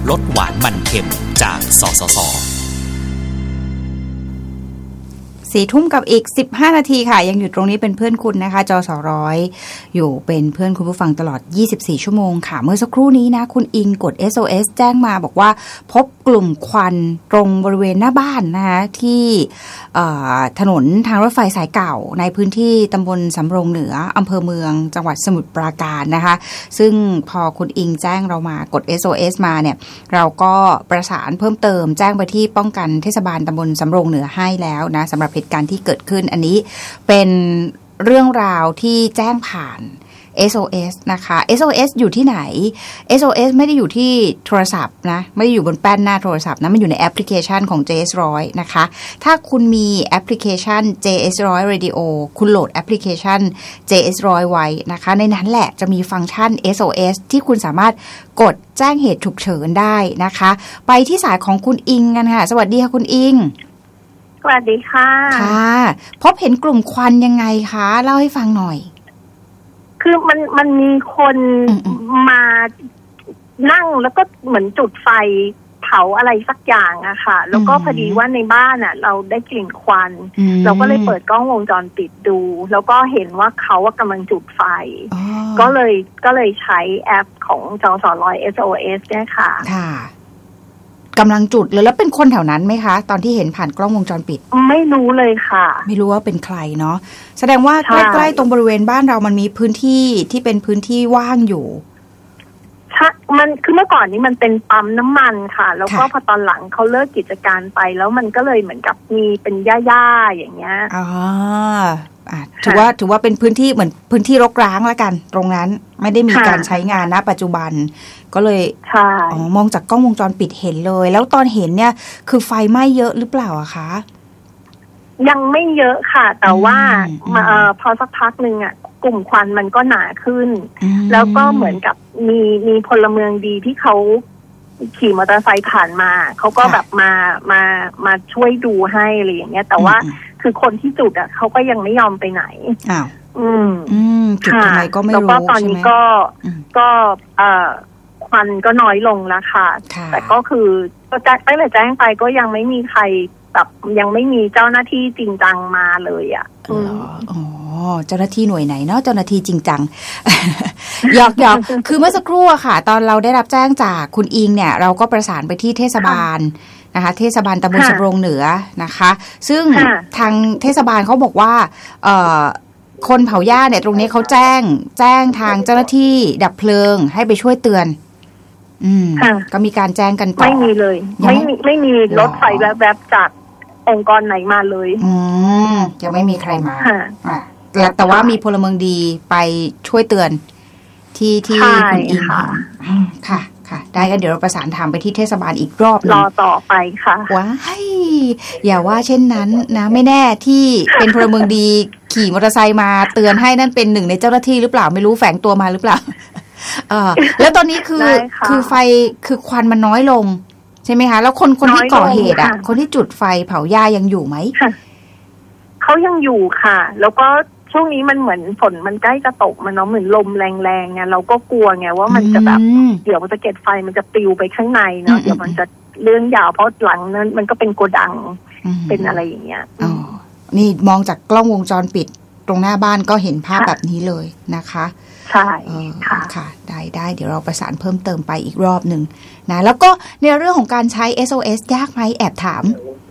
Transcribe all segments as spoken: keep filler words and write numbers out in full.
ลดหวานมันเค็มจากสสส. สี่ทุ่มกับอีกสิบห้านาทีค่ะยังอยู่ตรงนี้เป็นเพื่อนคุณนะคะจสร้อยอยู่เป็นเพื่อนคุณผู้ฟังตลอดยี่สิบสี่ชั่วโมงค่ะเมื่อสักครู่นี้นะคุณอิงกด เอส โอ เอส แจ้งมาบอกว่าพบกลุ่มควันตรงบริเวณหน้าบ้านนะคะที่ถนนทางรถไฟสายเก่าในพื้นที่ตำบลสำโรงเหนืออำเภอเมืองจังหวัดสมุทรปราการนะคะซึ่งพอคุณอิงแจ้งเรามากด เอส โอ เอส มาเนี่ยเราก็ประสานเพิ่มเติมแจ้งไปที่ป้องกันเทศบาลตำบลสำโรงเหนือให้แล้วนะสำหรับเหตุการณ์ที่เกิดขึ้นอันนี้เป็นเรื่องราวที่แจ้งผ่าน เอส โอ เอส นะคะ เอส โอ เอส อยู่ที่ไหน เอส โอ เอส ไม่ได้อยู่ที่โทรศัพท์นะไม่ได้อยู่บนแป้นหน้าโทรศัพท์นะมันอยู่ในแอปพลิเคชันของ เจ เอส หนึ่งร้อยนะคะถ้าคุณมีแอปพลิเคชัน เจ เอส หนึ่งร้อย Radio คุณโหลดแอปพลิเคชัน เจ เอส หนึ่งร้อย ไว้นะคะในนั้นแหละจะมีฟังก์ชัน เอส โอ เอส ที่คุณสามารถกดแจ้งเหตุฉุกเฉินได้นะคะไปที่สายของคุณอิงกันค่ะสวัสดีค่ะคุณอิงสวัสดีค่ะค่ะพบเห็นกลุ่มควันยังไงคะเล่าให้ฟังหน่อยคือมันมันมีคนมานั่งแล้วก็เหมือนจุดไฟเผาอะไรสักอย่างอะค่ะแล้วก็พอดีว่าในบ้านอะเราได้กลิ่นควันเราก็เลยเปิดกล้องวงจรปิดดูแล้วก็เห็นว่าเขากำลังจุดไฟก็เลยก็เลยใช้แอปของจสร้อย เอส โอ เอส เนี่ยค่ะค่ะกำลังจุดเลยแล้วเป็นคนแถวนั้นไหมคะตอนที่เห็นผ่านกล้องวงจรปิดไม่รู้เลยค่ะไม่รู้ว่าเป็นใครเนาะแสดงว่าใกล้ๆตรงบริเวณบ้านเรามันมีพื้นที่ที่เป็นพื้นที่ว่างอยู่ใช่มันคือเมื่อก่อนนี้มันเป็นปั๊มน้ำมันค่ะแล้วก็พอตอนหลังเขาเลิกกิจการไปแล้วมันก็เลยเหมือนกับมีเป็นหญ้าๆอย่างเงี้ยอ๋อถือว่าถือว่าเป็นพื้นที่เหมือนพื้นที่รกร้างแล้วกันตรงนั้นไม่ได้มีการใช้งานณปัจจุบันก็เลยอ๋อมองจากกล้องวงจรปิดเห็นเลยแล้วตอนเห็นเนี่ยคือไฟไหม้เยอะหรือเปล่าอะคะยังไม่เยอะค่ะแต่ว่ามาเอ่อพอสักพักนึงอ่ะกลุ่มควันมันก็หนาขึ้นแล้วก็เหมือนกับมีมีพลเมืองดีที่เขาขี่มอเตอร์ไซค์ผ่านมาเขาก็แบบมามามาช่วยดูให้อะไรอย่างเงี้ยแต่ว่าคือคนที่จุดอ่ะเขาก็ยังไม่ยอมไปไหนอ้าวอืมอืมจุดทำไมก็ไม่รู้แล้วก็ตอนนี้ก็ก็เอ่อควันก็น้อยลงแล้วค่ะแต่ก็คือก็แจ้งตั้งแต่แจ้งไปก็ยังไม่มีใครแบบยังไม่มีเจ้าหน้าที่จริงจังมาเลยอ่ะอ๋อเจ้าหน้าที่หน่วยไหนเนาะเจ้าหน้าที่จริงจังหยอกหยอกคือเมื่อสักครู่อะค่ะตอนเราได้รับแจ้งจากคุณอิงเนี่ยเราก็ประสานไปที่เทศบาลนะคะเทศบาลตำบลสำโรงเหนือนะคะซึ่งทางเทศบาลเขาบอกว่าเอ่อคนเผาหญ้าเนี่ยตรงนี้เขาแจ้งแจ้งทางเจ้าหน้าที่ดับเพลิงให้ไปช่วยเตือนอืมก็มีการแจ้งกันต่อไม่มีเลยไม่มีไม่มีรถไฟแวบๆจากองค์กรไหนมาเลยอืมยังไม่มีใครมาแต่แต่ว่ามีพลเมืองดีไปช่วยเตือนที่ที่คุณอิงค่ะค่ะได้ก็เดี๋ยวเราประสานถามไปที่เทศบาลอีกรอบนึงรอต่อไปค่ะว้ายอย่าว่าเช่นนั้นนะไม่แน่ที่เป็นพลเมืองดีขี่มอเตอร์ไซค์มาเตือนให้นั่นเป็นหนึ่งในเจ้าหน้าที่หรือเปล่าไม่รู้แฝงตัวมาหรือเปล่าเออแล้วตอนนี้คือคือไฟคือควันมันน้อยลงใช่ไหมคะแล้วคนคนที่ก่อเหตุอ่ะคนที่จุดไฟเผาหญ้ายังอยู่ไหมเขายังอยู่ค่ะแล้วก็ช่วงนี้มันเหมือนฝนมันใกล้จะตกมันเนาะเหมือนลมแรงๆไงเราก็กลัวไงว่ามันจะแบบเดี๋ยวมันจะเก็บไฟมันจะปลิวไปข้างในเนาะเดี๋ยวมันจะเรื่องยาวเพราะหลังนั้นมันก็เป็นโกดังเป็นอะไรอย่างเงี้ยอ๋อนี่มองจากกล้องวงจรปิดตรงหน้าบ้านก็เห็นภาพแบบนี้เลยนะคะใช่ค่ะค่ะได้ได้เดี๋ยวเราประสานเพิ่มเติมไปอีกรอบหนึ่งนะแล้วก็ในเรื่องของการใช้ เอส โอ เอส ยากไหมแอบถาม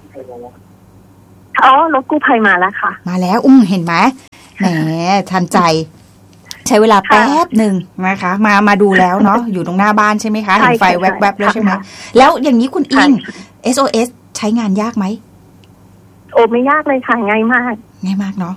อ๋อรถกู้ภัยมาแล้วค่ะมาแล้วอุ้มเห็นไหมแหมทันใจใช้เวลาแป๊บหนึ่งนะคะมามาดูแล้วเนาะอยู่ตรงหน้าบ้านใช่ไหมคะเห็นไฟแวบๆแล้วใช่ไหมแล้วอย่างนี้คุณอิง เอส โอ เอส ใช้งานยากไหมโอ้ไม่ยากเลยค่ะง่ายมากง่ายมากเนาะ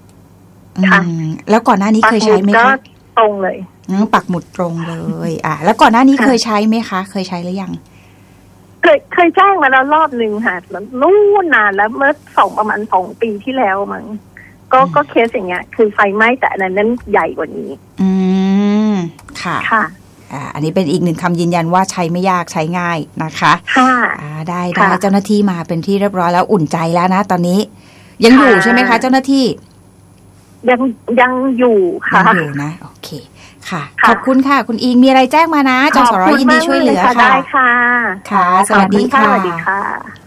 แล้วก่อนหน้านี้เคยใช้ไหมคะตรงเลยปักหมุดตรงเลยอ่ะแล้วก่อนหน้านี้เคยใช้ไหมคะเคยใช้หรือยังเคยเคยแจ้งมาแล้วรอบนึงค่ะนู่นนานแล้วเมื่อสองประมาณสองปีที่แล้วมั้งก็ก็เคสอย่างเงี้ยคือไฟไหม้แต่อันนั้นนั้นใหญ่กว่านี้อืมค่ะค่ะอ่าอันนี้เป็นอีกหนึ่งคำยืนยันว่าใช้ไม่ยากใช้ง่ายนะคะค่ะอ่าได้ได้เจ้าหน้าที่มาเป็นที่เรียบร้อยแล้วอุ่นใจแล้วนะตอนนี้ยังอยู่ใช่ไหมคะเจ้าหน้าที่ยังยังอยู่ค่ะยังอยู่นะโอเคค่ะขอบคุณค่ะคุณอิงมีอะไรแจ้งมานะจสรยินดีช่วยเหลือค่ะได้ค่ะค่ะสวัสดีค่ะสวัสดีค่ะ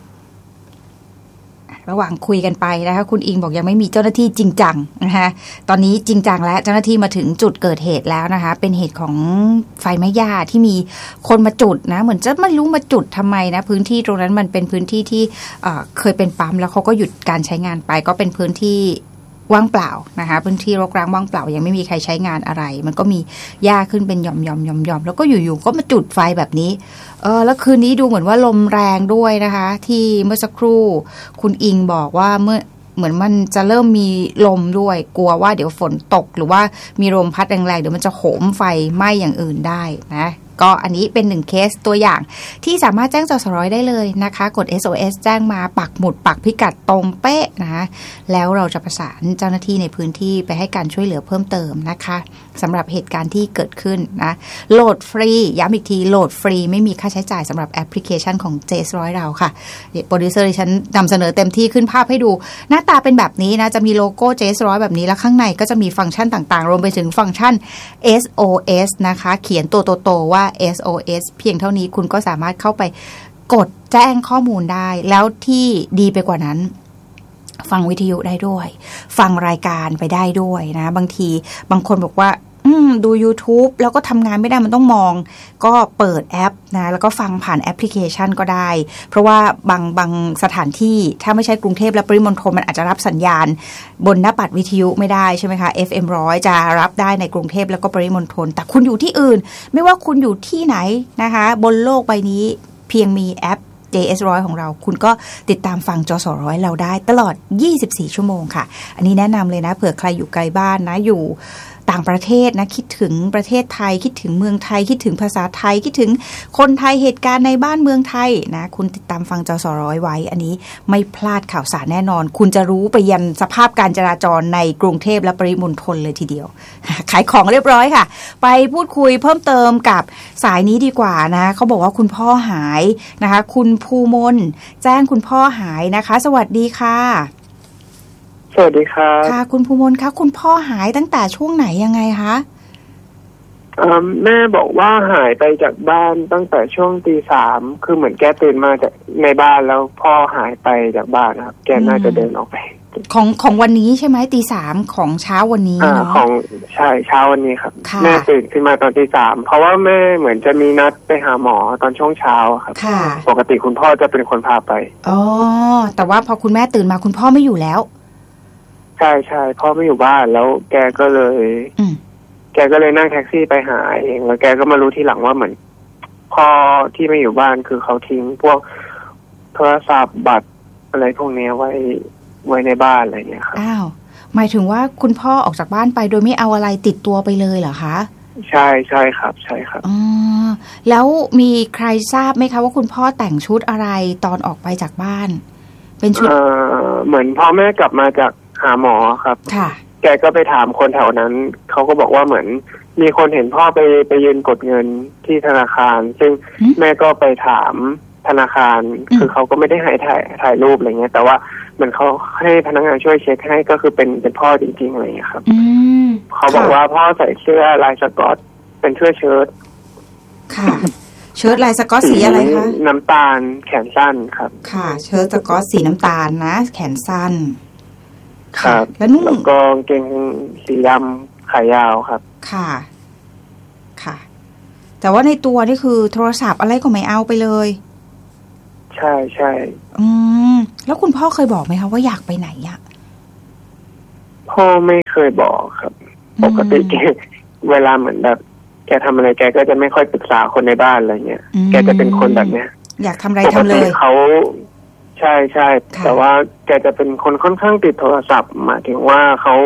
ระหว่างคุยกันไปนะคะคุณอิงบอกยังไม่มีเจ้าหน้าที่จริงจังนะคะตอนนี้จริงจังแล้วเจ้าหน้าที่มาถึงจุดเกิดเหตุแล้วนะคะเป็นเหตุของไฟไหม้หญ้าที่มีคนมาจุดนะเหมือนจะไม่รู้มาจุดทำไมนะพื้นที่ตรงนั้นมันเป็นพื้นที่ที่เอ่อเคยเป็นปั๊มแล้วเขาก็หยุดการใช้งานไปก็เป็นพื้นที่ว่างเปล่านะคะพื้นที่รกร้างว่างเปล่ายังไม่มีใครใช้งานอะไรมันก็มีหญ้าขึ้นเป็นหย่อมๆหย่อมๆแล้วก็อยู่ๆก็มาจุดไฟแบบนี้เออแล้วคืนนี้ดูเหมือนว่าลมแรงด้วยนะคะที่เมื่อสักครู่คุณอิงบอกว่าเมื่อเหมือนมันจะเริ่มมีลมด้วยกลัวว่าเดี๋ยวฝนตกหรือว่ามีลมพัดแรงๆเดี๋ยวมันจะโหมไฟไหม้อย่างอื่นได้นะก็อันนี้เป็นหนึ่งเคสตัวอย่างที่สามารถแจ้งจสรได้เลยนะคะกด เอส โอ เอส แจ้งมาปักหมุดปักพิกัดตรงเป๊ะนะคะแล้วเราจะประสานเจ้าหน้าที่ในพื้นที่ไปให้การช่วยเหลือเพิ่มเติมนะคะสำหรับเหตุการณ์ที่เกิดขึ้นนะโหลดฟรีย้ำอีกทีโหลดฟรีไม่มีค่าใช้จ่ายสำหรับแอปพลิเคชันของ เจ เอส หนึ่งร้อย เราค่ะโปรดิวเซอร์ดิฉันนำเสนอเต็มที่ขึ้นภาพให้ดูหน้าตาเป็นแบบนี้นะจะมีโลโก้ เจ เอส หนึ่งร้อย แบบนี้แล้วข้างในก็จะมีฟังก์ชันต่างๆรวมไปถึงฟังก์ชัน เอส โอ เอส นะคะเขียนตัวโตๆว่า เอส โอ เอส เพียงเท่านี้คุณก็สามารถเข้าไปกดแจ้งข้อมูลได้แล้วที่ดีไปกว่านั้นฟังวิทยุได้ด้วยฟังรายการไปได้ด้วยนะบางทีบางคนบอกว่าอืมดู YouTube แล้วก็ทำงานไม่ได้มันต้องมองก็เปิดแอปนะแล้วก็ฟังผ่านแอปพลิเคชันก็ได้เพราะว่าบางบางสถานที่ถ้าไม่ใช่กรุงเทพและปริมณฑลมันอาจจะรับสัญญาณบนหน้าปัดวิทยุไม่ได้ใช่ไหมคะ เอฟ เอ็ม หนึ่งร้อย จะรับได้ในกรุงเทพแล้วก็ปริมณฑลแต่คุณอยู่ที่อื่นไม่ว่าคุณอยู่ที่ไหนนะคะบนโลกใบนี้เพียงมีแอป เจ เอส หนึ่งร้อย ของเราคุณก็ติดตามฟังจสร้อยเราได้ตลอดยี่สิบสี่ชั่วโมงค่ะอันนี้แนะนำเลยนะเผื่อใครอยู่ไกลบ้านนะอยู่ต่างประเทศนะคิดถึงประเทศไทยคิดถึงเมืองไทยคิดถึงภาษาไทยคิดถึงคนไทยเหตุการณ์ในบ้านเมืองไทยนะคุณติดตามฟังจสร้อยไว้อันนี้ไม่พลาดข่าวสารแน่นอนคุณจะรู้ไปยันสภาพการจราจรในกรุงเทพและปริมณฑลเลยทีเดียวขายของเรียบร้อยค่ะไปพูดคุยเพิ่มเติมกับสายนี้ดีกว่านะเขาบอกว่าคุณพ่อหายนะคะคุณภูมนแจ้งคุณพ่อหายนะคะสวัสดีค่ะสวัสดีครับค่ะคุณภูมนคะคุณพ่อหายตั้งแต่ช่วงไหนยังไงคะแม่บอกว่าหายไปจากบ้านตั้งแต่ช่วงตีสามคือเหมือนแกตื่นมาจากในบ้านแล้วพ่อหายไปจากบ้านครับแกน่าจะเดินออกไปของของวันนี้ใช่ไหมตีสามของเช้าวันนี้เนาะของใช่เช้าวันนี้ครับแม่ตื่นขึ้นมาตอนตีสามเพราะว่าแม่เหมือนจะมีนัดไปหาหมอตอนช่วงเช้าครับปกติคุณพ่อจะเป็นคนพาไปอ๋อแต่ว่าพอคุณแม่ตื่นมาคุณพ่อไม่อยู่แล้วใช่ใช่พ่อไม่อยู่บ้านแล้วแกก็เลยแกก็เลยนั่งแท็กซี่ไปหาเองแล้วแกก็มารู้ทีหลังว่าเหมือนพ่อที่ไม่อยู่บ้านคือเขาทิ้งพวกโทรศัพท์บัตรอะไรพวกนี้ไว้ไว้ในบ้านอะไรเงี้ยครับอ้าวหมายถึงว่าคุณพ่อออกจากบ้านไปโดยไม่เอาอะไรติดตัวไปเลยเหรอคะใช่ใช่ครับใช่ครับอ๋อแล้วมีใครทราบไหมคะว่าคุณพ่อแต่งชุดอะไรตอนออกไปจากบ้านเป็นชุดเออเหมือนพ่อแม่กลับมาจากหาหมอครับค่ะแกก็ไปถามคนแถวนั้นเขาก็บอกว่าเหมือนมีคนเห็นพ่อไปไปยืนกดเงินที่ธนาคารซึ่งแม่ก็ไปถามธนาคารคือเขาก็ไม่ได้ให้ถ่ายถ่ายรูปอะไรเงี้ยแต่ว่าเหมือนเขาให้พนักงานช่วยเช็คให้ก็คือเป็นเป็นพ่อจริงๆอะไรเงี้ยครับเขาบอกว่าพ่อใส่เสื้อลายสก๊อตเป็นเสื้อเชิ้ตค่ะเชิ้ตลายสก๊อตสีอะไรคะน้ำตาลแขนสั้นครับค่ะเชิ้ตสก๊อตสีน้ำตาลนะแขนสั้นครับแล้วนุ่งแล้วก็เกงสีดำขายาวครับค่ะค่ะแต่ว่าในตัวนี่คือโทรศัพท์อะไรก็ไม่เอาไปเลยใช่ใช่อืมแล้วคุณพ่อเคยบอกไหมคะว่าอยากไปไหนอ่ะพ่อไม่เคยบอกครับปกติแกเวลาเหมือนแบบแกทำอะไรแกก็จะไม่ค่อยปรึกษาคนในบ้านอะไรเงี้ยแกจะเป็นคนแบบเนี้ยอยากทำอะไรทำเลยเขาใช่ใช่แต่ว่าแกจะเป็นคนค่อนข้างติดโทรศัพท์หมายถึงว่าเขา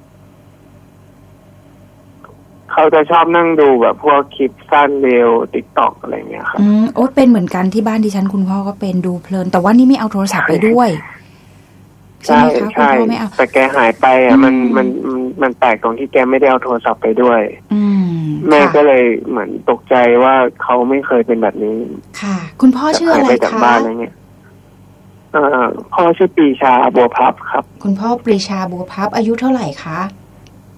เขาจะชอบนั่งดูแบบพวกคลิปสั้นเร็ว TikTok อะไรเงี้ยครับอืมโอ้เป็นเหมือนกันที่บ้านดิฉันคุณพ่อก็เป็นดูเพลินแต่ว่านี่ไม่เอาโทรศัพท์ไปด้วยใช่ไหมคะคุณพ่อไม่เอาแต่แกหายไปอ่ะมันมันมันแปลกตรงที่แกไม่ได้เอาโทรศัพท์ไปด้วยอืมแม่ก็เลยเหมือนตกใจว่าเขาไม่เคยเป็นแบบนี้ค่ะคุณพ่อชื่ออะไรคะไปจากบ้านอะไรเงี้ยเอ่อพ่อชื่อปรีชาบัวพับครับคุณพ่อปรีชาบัวพับอายุเท่าไหร่คะ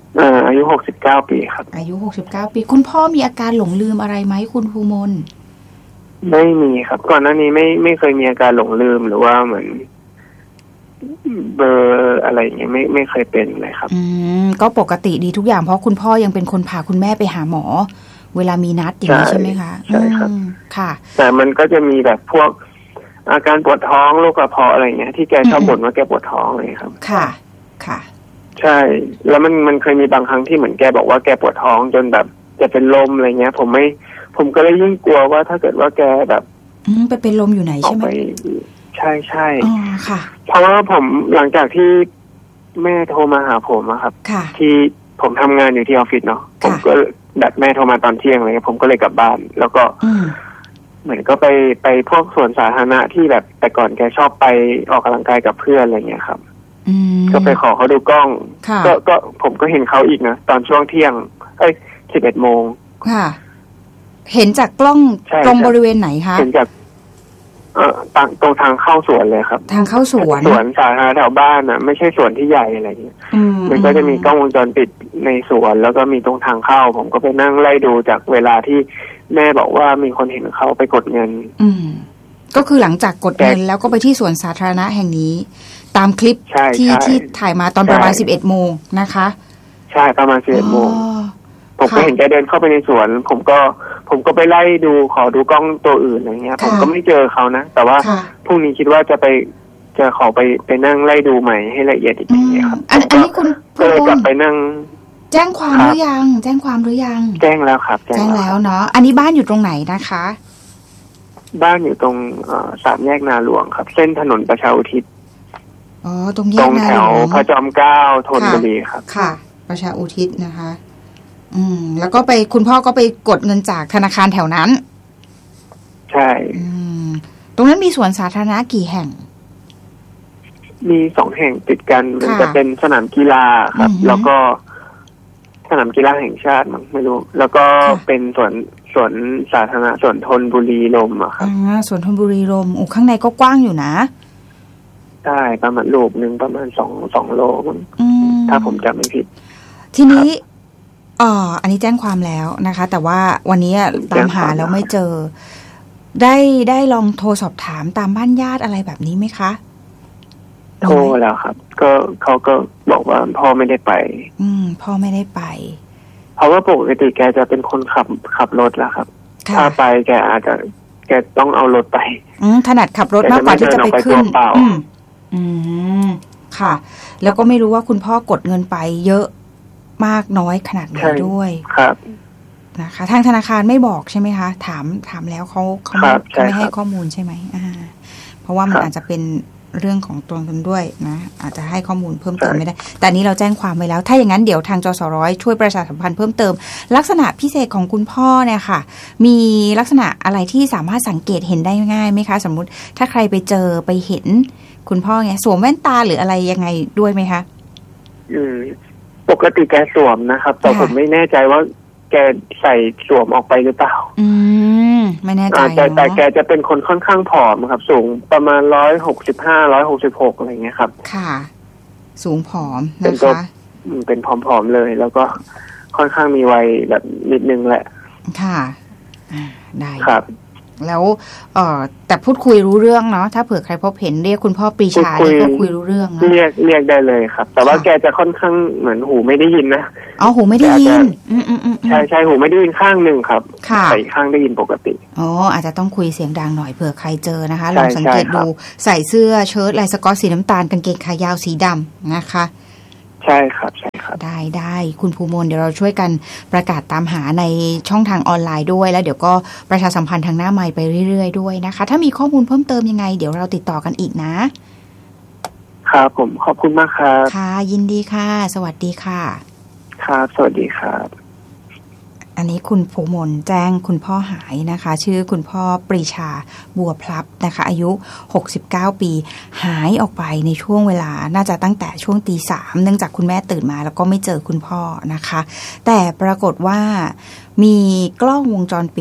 เอ่ออายุหกสิบเก้าปีครับอายุหกสิบเก้าปีคุณพ่อมีอาการหลงลืมอะไรไหมคุณภูมนไม่มีครับก่อนหน้านี้ไม่ไม่เคยมีอาการหลงลืมหรือว่าเหมือนเบอร์อะไรอย่างเงี้ยไม่ไม่เคยเป็นเลยครับอืมก็ปกติดีทุกอย่างเพราะคุณพ่อยังเป็นคนพาคุณแม่ไปหาหมอเวลามีนัดอย่างนี้ใช่ไหมคะใช่ครับค่ะแต่มันก็จะมีแบบพวกอาการปวดท้องโรคกระเพาะอะไรเงี้ยที่แกชอบบ่นว่าแกปวดท้องเลยครับค่ะค่ะใช่แล้วมันมันเคยมีบางครั้งที่เหมือนแกบอกว่าแกปวดท้องจนแบบจะเป็นลมอะไรเงี้ยผมไม่ผมก็เลยยิ่งกลัวว่าถ้าเกิดว่าแกแบบอืมไปเป็นลมอยู่ไหนใช่ไหมใช่ใช่อ๋อค่ะเพราะว่าผมหลังจากที่แม่โทรมาหาผมอะครับที่ผมทำงานอยู่ที่ออฟฟิศเนาะผมก็แบบแม่โทรมาตอนเที่ยงอะไรเงี้ยผมก็เลยกลับบ้านแล้วก็เหมือนก็ไปไปพวกสวนสาธารณะที่แบบแต่ก่อนแกชอบไปออกกำลังกายกับเพื่อนอะไรเงี้ยครับก็ไปขอเขาดูกล้องก็ก็ผมก็เห็นเขาอีกนะตอนช่วงเที่ยงเอ้ยสิบเอ็ดโมงค่ะเห็นจากกล้องตรงบริเวณไหนคะเห็นจากเอ่อตรงทางเข้าสวนเลยครับทางเข้าสวนสวนสาธารณะแถวบ้านน่ะไม่ใช่สวนที่ใหญ่อะไรอย่างเงี้ยมันก็จะมีกล้องวงจรปิดในสวนแล้วก็มีตรงทางเข้าผมก็ไปนั่งไล่ดูจากเวลาที่แม่บอกว่ามีคนเห็นเขาไปกดเงินอืมก็คือหลังจากกดเงินแล้วก็ไปที่สวนสาธารณะแห่งนี้ตามคลิปที่ที่ถ่ายมาตอนประมาณสิบเอ็ดโมงนะคะใช่ประมาณสิบเอ็ดโมงผมก็เห็นแกเดินเข้าไปในสวนผมก็ผมก็ไปไล่ดูขอดูกล้องตัวอื่นอะไรเงี้ยผมก็ไม่เจอเขานะแต่ว่าพรุ่งนี้คิดว่าจะไปจะขอไปไปนั่งไล่ดูใหม่ให้ละเอียดอีกทีครับอันอันนี้คุณก็เลยกลับไปนั่งแจ้งความหรือยังแจ้งความหรือยังแจ้งแล้วครับแจ้งแล้วเนาะอันนี้บ้านอยู่ตรงไหนนะคะบ้านอยู่ตรงสามแยกนาหลวงครับเส้นถนนประชาอุทิศอ๋อตรงแยกนาหลวงตรงแถวพระจอมเกล้าธนบุรีครับค่ะประชาอุทิศนะคะอืมแล้วก็ไปคุณพ่อก็ไปกดเงินจากธนาคารแถวนั้นใช่อืมตรงนั้นมีสวนสาธารณะกี่แห่งมีสองแห่งติดกันมันจะเป็นสนามกีฬาครับแล้วก็สนามกีฬาแห่งชาติมั้งไม่รู้แล้วก็เป็นสวนสวนสาธารณะสวนธนบุรีลมอะครับอ่าสวนธนบุรีลมโอ้ข้างในก็กว้างอยู่นะใช่ประมาณลูกนึงประมาณสองสองโลมั้งถ้าผมจำไม่ผิดทีนี้อ๋ออันนี้แจ้งความแล้วนะคะแต่ว่าวันนี้ตามหาแล้วไม่เจอได้ได้ลองโทรสอบถามตามบ้านญาติอะไรแบบนี้ไหมคะโทรแล้วครับก็เขาก็บอกว่าพ่อไม่ได้ไปอืมพ่อไม่ได้ไปเพราะว่าปกติแกจะเป็นคนขับขับรถแล้วครับถ้าไปแกอาจจะแกต้องเอารถไปอืมถนัดขับรถมากกว่าที่จะไปขึ้นอืมอืมค่ะแล้วก็ไม่รู้ว่าคุณพ่อกดเงินไปเยอะมากน้อยขนาดไหนด้วยครับนะคะทางธนาคารไม่บอกใช่ไหมคะถามถามแล้วเขาเขาไม่เขาไม่ให้ข้อมูลใช่ไหมอ่าเพราะว่ามันอาจจะเป็นเรื่องของตัวตนด้วยนะอาจจะให้ข้อมูลเพิ่มเติมไม่ได้แต่นี้เราแจ้งความไว้แล้วถ้าอย่างนั้นเดี๋ยวทางจสร้อยช่วยประชาสัมพันธ์เพิ่มเติมลักษณะพิเศษของคุณพ่อเนี่ยค่ะมีลักษณะอะไรที่สามารถสังเกตเห็นได้ง่ายไหมคะสมมุติถ้าใครไปเจอไปเห็นคุณพ่อไงสวมแว่นตาหรืออะไรยังไงด้วยไหมคะอืมปกติแกสวมนะครับแต่ผมไม่แน่ใจว่าแกใส่สวมออกไปหรือเปล่าอืมไม่แน่ใจแต่แต่แกจะเป็นคนค่อนข้างผอมครับสูงประมาณร้อยหกสิบห้าร้อยหกสิบหกอะไรเงี้ยครับค่ะสูงผอมนะคะเป็นผอมๆเลยแล้วก็ค่อนข้างมีวัยแบบนิดนึงแหละค่ะได้ครับแล้วเอ่อแต่พูดคุยรู้เรื่องเนาะถ้าเผื่อใครพบเห็นเรียกคุณพ่อปรีชาเรียกคุยรู้เรื่องเรียกเรียกได้เลยครับแต่ว่าแกจะค่อนข้างเหมือนหูไม่ได้ยินนะอ๋อหูไม่ได้ยินใช่ใช่หูไม่ได้ยินข้างหนึ่งครับใส่ข้างได้ยินปกติอ๋ออาจจะต้องคุยเสียงดังหน่อยเผื่อใครเจอนะคะลองสังเกตดูใส่เสื้อเชิ้ตลายสก๊อตสีน้ำตาลกางเกงขายาวสีดำนะคะใช่ครับใช่ครับได้ได้คุณภูมนเดี๋ยวเราช่วยกันประกาศตามหาในช่องทางออนไลน์ด้วยแล้วเดี๋ยวก็ประชาสัมพันธ์ทางหน้าไมค์ไปเรื่อยๆด้วยนะคะถ้ามีข้อมูลเพิ่มเติมยังไงเดี๋ยวเราติดต่อกันอีกนะครับผมขอบคุณมากครับค่ะยินดีค่ะสวัสดีค่ะครับสวัสดีครับอันนี้คุณภูมนแจ้งคุณพ่อหายนะคะชื่อคุณพ่อปรีชาบัวพลับนะคะอายุหกสิบเก้าปีหายออกไปในช่วงเวลาน่าจะตั้งแต่ช่วงตีสามเนื่องจากคุณแม่ตื่นมาแล้วก็ไม่เจอคุณพ่อนะคะแต่ปรากฏว่ามีกล้องวงจรปิด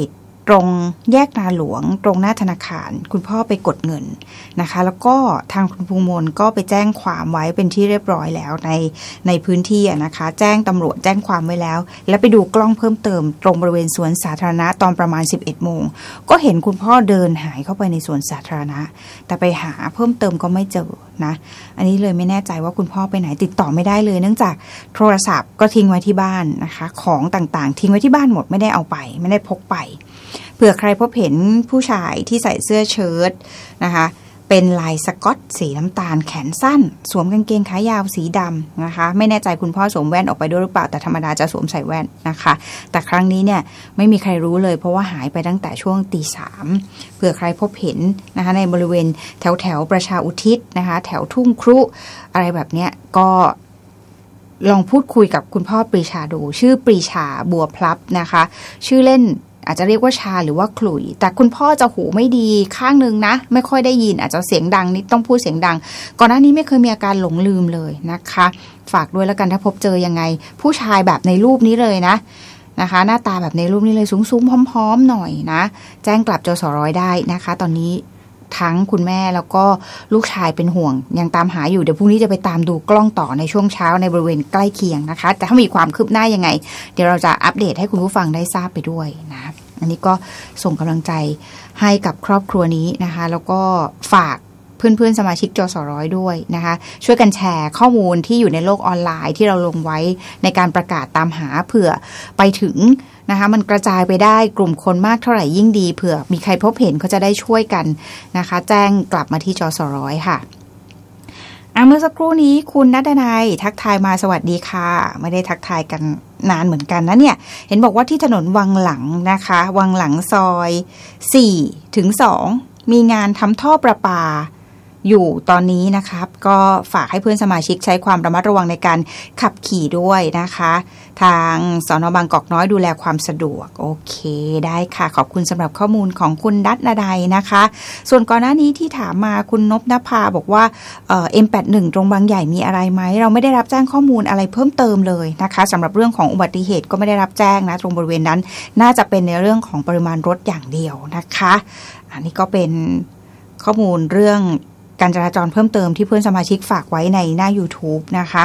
ตรงแยกนาหลวงตรงหน้าธนาคารคุณพ่อไปกดเงินนะคะแล้วก็ทางคุณภูมิมนก็ไปแจ้งความไว้เป็นที่เรียบร้อยแล้วในในพื้นที่นะคะแจ้งตำรวจแจ้งความไว้แล้วแล้วไปดูกล้องเพิ่มเติมตรงบริเวณสวนสาธารณะตอนประมาณสิบเอ็ดโมงก็เห็นคุณพ่อเดินหายเข้าไปในสวนสาธารณะแต่ไปหาเพิ่มเติมก็ไม่เจอนะอันนี้เลยไม่แน่ใจว่าคุณพ่อไปไหนติดต่อไม่ได้เลยเนื่องจากโทรศัพท์ก็ทิ้งไว้ที่บ้านนะคะของต่างๆทิ้งไว้ที่บ้านหมดไม่ได้เอาไปไม่ได้พกไปเผื่อใครพบเห็นผู้ชายที่ใส่เสื้อเชิ้ตนะคะเป็นลายสก๊อตสีน้ำตาลแขนสั้นสวมกางเกงขายาวสีดำนะคะไม่แน่ใจคุณพ่อสวมแว่นออกไปด้วยหรือเปล่าแต่ธรรมดาจะสวมใส่แว่นนะคะแต่ครั้งนี้เนี่ยไม่มีใครรู้เลยเพราะว่าหายไปตั้งแต่ช่วงตีสามเผื่อใครพบเห็นนะคะในบริเวณแถวแถวประชาอุทิศนะคะแถวทุ่งครุอะไรแบบเนี้ยก็ลองพูดคุยกับคุณพ่อปรีชาดูชื่อปรีชาบัวพลับนะคะชื่อเล่นอาจจะเรียกว่าชาหรือว่าขลุ่ยแต่คุณพ่อจะหูไม่ดีข้างนึงนะไม่ค่อยได้ยินอาจจะเสียงดังนิดต้องพูดเสียงดังก่อนหน้านี้ไม่เคยมีอาการหลงลืมเลยนะคะฝากด้วยแล้วกันถ้าพบเจอยังไงผู้ชายแบบในรูปนี้เลยนะนะคะหน้าตาแบบในรูปนี้เลยสูงๆพร้อมๆหน่อยนะแจ้งกลับจสร้อยได้นะคะตอนนี้ทั้งคุณแม่แล้วก็ลูกชายเป็นห่วงยังตามหาอยู่เดี๋ยวพรุ่งนี้จะไปตามดูกล้องต่อในช่วงเช้าในบริเวณใกล้เคียงนะคะแต่ถ้ามีความคืบหน้ายังไงเดี๋ยวเราจะอัปเดตให้คุณผู้ฟังได้ทราบไปด้วยนะอันนี้ก็ส่งกำลังใจให้กับครอบครัวนี้นะคะแล้วก็ฝากเพื่อนๆสมาชิกจสร้อยด้วยนะคะช่วยกันแชร์ข้อมูลที่อยู่ในโลกออนไลน์ที่เราลงไว้ในการประกาศตามหาเผื่อไปถึงนะคะมันกระจายไปได้กลุ่มคนมากเท่าไหร่ยิ่งดีเผื่อมีใครพบเห็นเขาจะได้ช่วยกันนะคะแจ้งกลับมาที่จสร้อยค่ะอ่ะเมื่อสักครู่นี้คุณณัฐนัยทักทายมาสวัสดีค่ะไม่ได้ทักทายกันนานเหมือนกันนะเนี่ยเห็นบอกว่าที่ถนนวังหลังนะคะวังหลังซอยสี่ถึงสองมีงานทำท่อประปาอยู่ตอนนี้นะครับก็ฝากให้เพื่อนสมาชิกใช้ความระมัดระวังในการขับขี่ด้วยนะคะทางสน.บางกอกน้อยดูแลความสะดวกโอเคได้ค่ะขอบคุณสำหรับข้อมูลของคุณณัฐนัยนะคะส่วนก่อนหน้านี้ที่ถามมาคุณนพนภาบอกว่าเอ่อ เอ็ม แปดสิบเอ็ด ตรงบางใหญ่มีอะไรไหมเราไม่ได้รับแจ้งข้อมูลอะไรเพิ่มเติมเลยนะคะสำหรับเรื่องของอุบัติเหตุก็ไม่ได้รับแจ้งนะตรงบริเวณนั้นน่าจะเป็นในเรื่องของปริมาณรถอย่างเดียวนะคะอันนี้ก็เป็นข้อมูลเรื่องการจราจรเพิ่มเติมที่เพื่อนสมาชิกฝากไว้ในหน้า YouTube นะคะ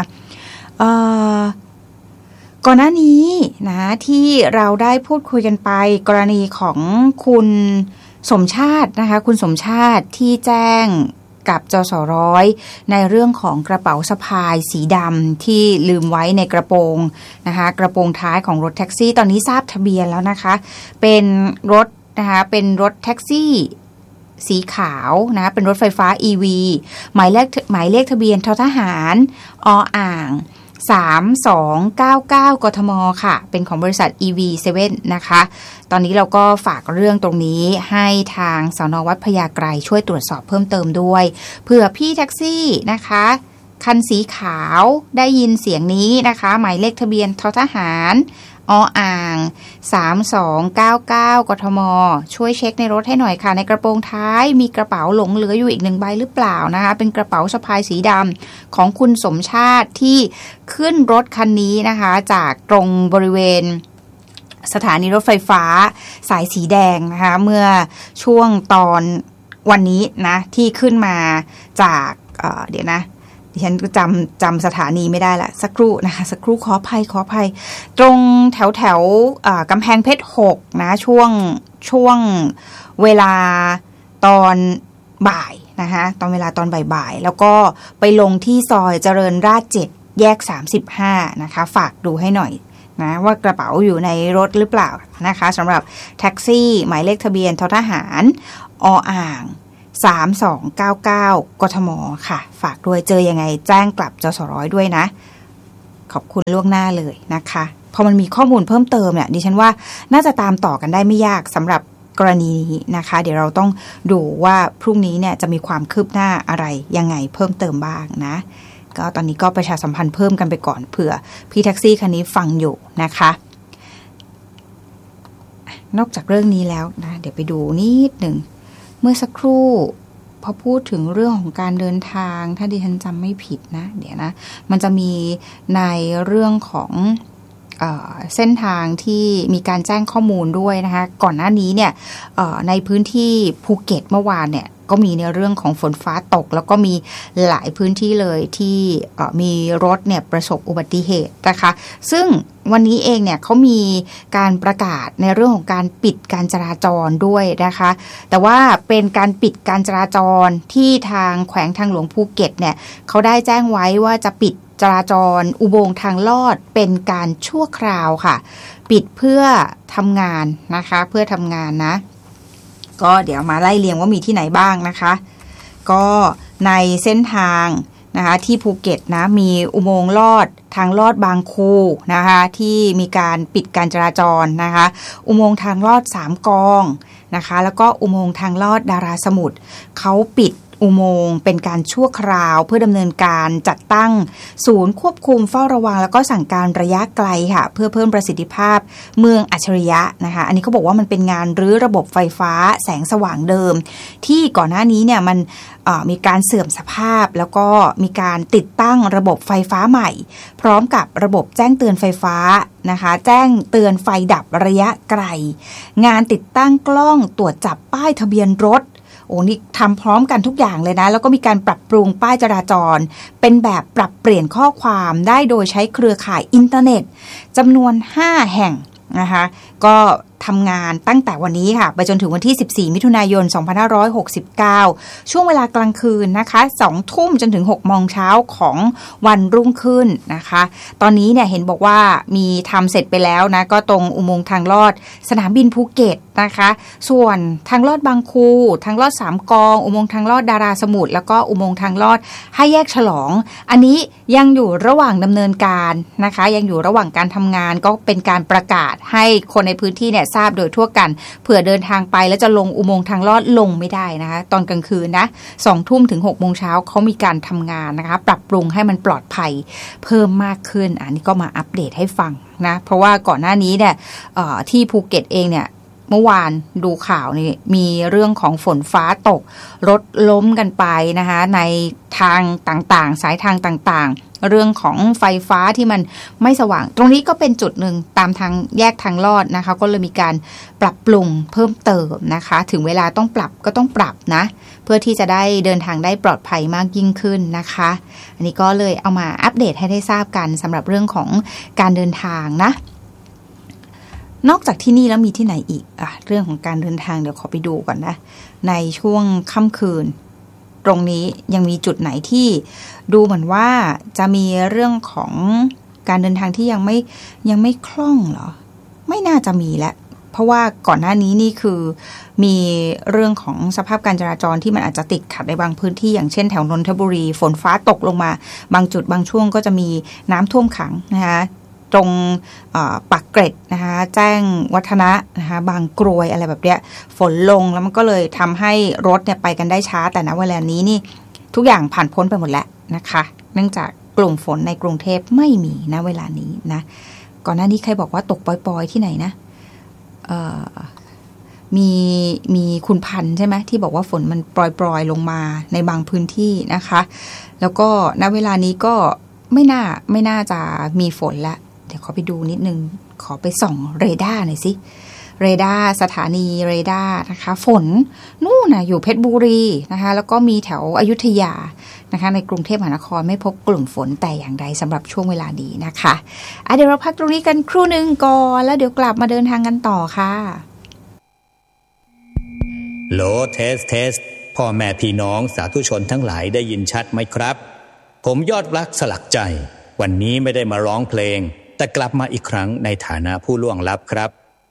ก่อนหน้านี้นะที่เราได้พูดคุยกันไปกรณีของคุณสมชาตินะคะคุณสมชาติที่แจ้งกับจสร้อยในเรื่องของกระเป๋าสะพายสีดำที่ลืมไว้ในกระโปรงนะคะกระโปรงท้ายของรถแท็กซี่ตอนนี้ทราบทะเบียนแล้วนะคะเป็นรถนะคะเป็นรถแท็กซี่สีขาวนะเป็นรถไฟฟ้า อี วี หมายเลขหมายเลขทะเบียนททหารออ่างสามสองเก้าเก้ากทมค่ะเป็นของบริษัท อี วี เซเว่น นะคะตอนนี้เราก็ฝากเรื่องตรงนี้ให้ทางสน.วัดพญาไกรช่วยตรวจสอบเพิ่มเติมด้วยเผื่อพี่แท็กซี่นะคะคันสีขาวได้ยินเสียงนี้นะคะหมายเลขทะเบียนททหารออ่างสามสองเก้าเก้ากทมช่วยเช็คในรถให้หน่อยค่ะในกระโปรงท้ายมีกระเป๋าหลงเหลืออยู่อีกหนึ่งใบหรือเปล่านะคะเป็นกระเป๋าสะพายสีดำของคุณสมชาติที่ขึ้นรถคันนี้นะคะจากตรงบริเวณสถานีรถไฟฟ้าสายสีแดงนะคะเมื่อช่วงตอนวันนี้นะที่ขึ้นมาจากเอ่อเดี๋ยวนะดิฉันจำจำสถานีไม่ได้ละสักครู่นะคะสักครู่ขออภัยขออภัยตรงแถวแถวกำแพงเพชรหกนะช่วงช่วงเวลาตอนบ่ายนะคะตอนเวลาตอนบ่ายๆแล้วก็ไปลงที่ซอยเจริญราษฎร์เจ็ดแยกสามสิบห้านะคะฝากดูให้หน่อยนะว่ากระเป๋าอยู่ในรถหรือเปล่านะคะสำหรับแท็กซี่หมายเลขทะเบียนททหารออ่างสามสองเก้าเก้ากทมค่ะฝากด้วยเจอยังไงแจ้งกลับจสร้อยด้วยนะขอบคุณล่วงหน้าเลยนะคะพอมันมีข้อมูลเพิ่มเติมเนี่ยดิฉันว่าน่าจะตามต่อกันได้ไม่ยากสำหรับกรณีนี้นะคะเดี๋ยวเราต้องดูว่าพรุ่งนี้เนี่ยจะมีความคืบหน้าอะไรยังไงเพิ่มเติมบ้างนะก็ตอนนี้ก็ประชาสัมพันธ์เพิ่มกันไปก่อนเผื่อพี่แท็กซี่คันนี้ฟังอยู่นะคะนอกจากเรื่องนี้แล้วนะเดี๋ยวไปดูนิดหนึ่งเมื่อสักครู่พอพูดถึงเรื่องของการเดินทางถ้าดิฉันจำไม่ผิดนะเดี๋ยวนะมันจะมีในเรื่องของเส้นทางที่มีการแจ้งข้อมูลด้วยนะคะก่อนหน้านี้เนี่ยในพื้นที่ภูเก็ตเมื่อวานเนี่ยก็มีในเรื่องของฝนฟ้าตกแล้วก็มีหลายพื้นที่เลยที่มีรถเนี่ยประสบอุบัติเหตุนะคะซึ่งวันนี้เองเนี่ยเขามีการประกาศในเรื่องของการปิดการจราจรด้วยนะคะแต่ว่าเป็นการปิดการจราจรที่ทางแขวงทางหลวงภูเก็ตเนี่ยเขาได้แจ้งไว้ว่าจะปิดจราจรอุโมงค์ทางลอดเป็นการชั่วคราวค่ะปิดเพื่อทำงานนะคะเพื่อทำงานนะก็เดี๋ยวมาไล่เรียงว่ามีที่ไหนบ้างนะคะก็ในเส้นทางนะคะที่ภูเก็ตนะมีอุโมงค์ลอดทางลอดบางคูนะคะที่มีการปิดการจราจรนะคะอุโมงค์ทางลอดสามกองนะคะแล้วก็อุโมงค์ทางลอดดาราสมุทรเขาปิดอุโมงค์เป็นการชั่วคราวเพื่อดำเนินการจัดตั้งศูนย์ควบคุมเฝ้าระวังแล้วก็สั่งการระยะไกลค่ะเพื่อเพิ่มประสิทธิภาพเมืองอัจฉริยะนะคะอันนี้เขาบอกว่ามันเป็นงานรื้อระบบไฟฟ้าแสงสว่างเดิมที่ก่อนหน้านี้เนี่ยมันมีการเสื่อมสภาพแล้วก็มีการติดตั้งระบบไฟฟ้าใหม่พร้อมกับระบบแจ้งเตือนไฟฟ้านะคะแจ้งเตือนไฟดับระยะไกลงานติดตั้งกล้องตรวจจับป้ายทะเบียนรถโอ้นี่ทำพร้อมกันทุกอย่างเลยนะแล้วก็มีการปรับปรุงป้ายจราจรเป็นแบบปรับเปลี่ยนข้อความได้โดยใช้เครือข่ายอินเทอร์เน็ตจำนวนห้าแห่งนะคะก็ทำงานตั้งแต่วันนี้ค่ะไปจนถึงวันที่สิบสี่มิถุนายนสองพันห้าร้อยหกสิบเก้าช่วงเวลากลางคืนนะคะสองทุ่มจนถึงหกโมงเช้าของวันรุ่งขึ้นนะคะตอนนี้เนี่ยเห็นบอกว่ามีทำเสร็จไปแล้วนะก็ตรงอุโมงค์ทางลอดสนามบินภูเก็ตนะคะส่วนทางลอดบางคูทางลอดสามกองอุโมงค์ทางลอดดาราสมุทรแล้วก็อุโมงค์ทางลอดห้าแยกฉลองอันนี้ยังอยู่ระหว่างดำเนินการนะคะยังอยู่ระหว่างการทำงานก็เป็นการประกาศให้คนในพื้นที่เนี่ยทราบโดยทั่วกันเผื่อเดินทางไปแล้วจะลงอุโมงค์ทางลอดลงไม่ได้นะคะตอนกลางคืนนะสองทุ่มถึงหกโมงเช้าเขามีการทำงานนะคะปรับปรุงให้มันปลอดภัยเพิ่มมากขึ้นอันนี้ก็มาอัปเดตให้ฟังนะเพราะว่าก่อนหน้านี้เนี่ยที่ภูเก็ตเองเนี่ยเมื่อวานดูข่าวนี่มีเรื่องของฝนฟ้าตกรถล้มกันไปนะคะในทางต่างๆสายทางต่างๆเรื่องของไฟฟ้าที่มันไม่สว่างตรงนี้ก็เป็นจุดหนึ่งตามทางแยกทางลอดนะคะก็เลยมีการปรับปรุงเพิ่มเติมนะคะถึงเวลาต้องปรับก็ต้องปรับนะเพื่อที่จะได้เดินทางได้ปลอดภัยมากยิ่งขึ้นนะคะอันนี้ก็เลยเอามาอัปเดตให้ได้ทราบกันสำหรับเรื่องของการเดินทางนะนอกจากที่นี่แล้วมีที่ไหนอีกอ่ะเรื่องของการเดินทางเดี๋ยวขอไปดูก่อนนะในช่วงค่ำคืนตรงนี้ยังมีจุดไหนที่ดูเหมือนว่าจะมีเรื่องของการเดินทางที่ยังไม่ยังไม่คล่องเหรอไม่น่าจะมีแล้วเพราะว่าก่อนหน้านี้นี่คือมีเรื่องของสภาพการจราจรที่มันอาจจะติดขัดในบางพื้นที่อย่างเช่นแถวนนทบุรีฝนฟ้าตกลงมาบางจุดบางช่วงก็จะมีน้ำท่วมขังนะคะตรงปากเกร็ดนะคะแจ้งวัฒนะนะคะบางกรวยอะไรแบบเนี้ยฝนลงแล้วมันก็เลยทำให้รถเนี่ยไปกันได้ช้าแต่ณเวลานี้นี่ทุกอย่างผ่านพ้นไปหมดแล้วนะคะเนื่องจากกลุ่มฝนในกรุงเทพไม่มีณเวลานี้นะก่อนหน้านี้ใครบอกว่าตกปล่อยๆที่ไหนนะมีมีคุณพันธ์ใช่ไหมที่บอกว่าฝนมันปล่อยๆลงมาในบางพื้นที่นะคะแล้วก็ณเวลานี้ก็ไม่น่าไม่น่าจะมีฝนแล้วเดี๋ยวขอไปดูนิดนึงขอไปส่องเรดาร์หน่อยสิเรดาร์สถานีเรดาร์นะคะฝนนู่นน่ะอยู่เพชรบุรีนะคะแล้วก็มีแถวอยุธยานะคะในกรุงเทพมหานครไม่พบกลุ่มฝนแต่อย่างใดสำหรับช่วงเวลานี้นะคะอ่ะเดี๋ยวเราพักตรงนี้กันครู่นึงก่อนแล้วเดี๋ยวกลับมาเดินทางกันต่อค่ะโหลเทสเทสพ่อแม่พี่น้องสาธุชนทั้งหลายได้ยินชัดไหมครับผมยอดรักสลักใจวันนี้ไม่ได้มาร้องเพลงแต่กลับมาอีกครั้งในฐานะผู้ล่วงลับครับ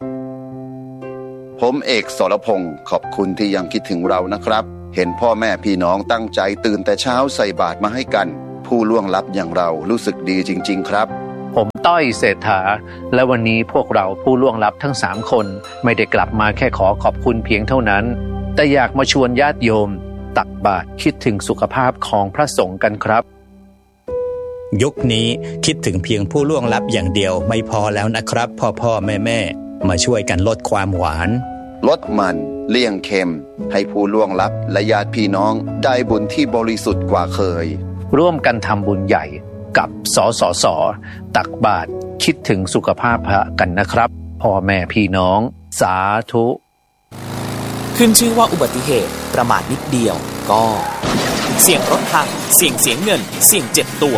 ผมเอกสรพงศ์ขอบคุณที่ยังคิดถึงเรานะครับเห็นพ่อแม่พี่น้องตั้งใจตื่นแต่เช้าใส่บาตรมาให้กันผู้ล่วงลับอย่างเรารู้สึกดีจริงๆครับผมต้อยเศรษฐาและวันนี้พวกเราผู้ล่วงลับทั้งสามคนไม่ได้กลับมาแค่ขอขอบคุณเพียงเท่านั้นแต่อยากมาชวนญาติโยมตักบาตรคิดถึงสุขภาพของพระสงฆ์กันครับยุคนี้คิดถึงเพียงผู้ล่วงลับอย่างเดียวไม่พอแล้วนะครับพ่อพ่อแม่แม่มาช่วยกันลดความหวานลดมันเลี่ยงเค็มให้ผู้ล่วงลับและญาติพี่น้องได้บุญที่บริสุทธิ์กว่าเคยร่วมกันทำบุญใหญ่กับสสสตักบาตรคิดถึงสุขภาพพระกันนะครับพ่อแม่พี่น้องสาธุขึ้นชื่อว่าอุบัติเหตุประมาทนิดเดียวก็เสี่ยงรถพังเสี่ยงเสียเงินเสี่ยงเจ็บตัว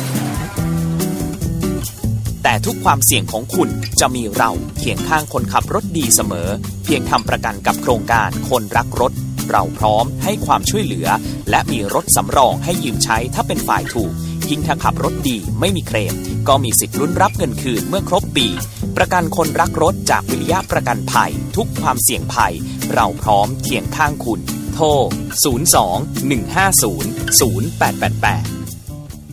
แต่ทุกความเสี่ยงของคุณจะมีเราเคียงข้างคนขับรถดีเสมอเพียงทำประกันกับโครงการคนรักรถเราพร้อมให้ความช่วยเหลือและมีรถสำรองให้ยืมใช้ถ้าเป็นฝ่ายถูกยิ่งถ้าขับรถดีไม่มีเคลมก็มีสิทธิ์ลุ้นรับเงินคืนเมื่อครบปีประกันคนรักรถจากวิริยะประกันภัยทุกความเสี่ยงภัยเราพร้อมเคียงข้างคุณโทรศูนย์ สอง หนึ่ง ห้า ศูนย์ ศูนย์ แปด แปด แปด